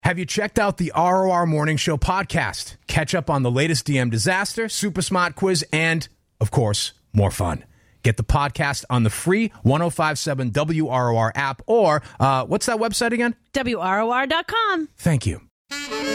Have you checked out the ROR Morning Show podcast? Catch up on the latest DM disaster, Super Smart Quiz, and, of course, more fun. Get the podcast on the free 105.7 WROR app or, what's that website again? WROR.com. Thank you.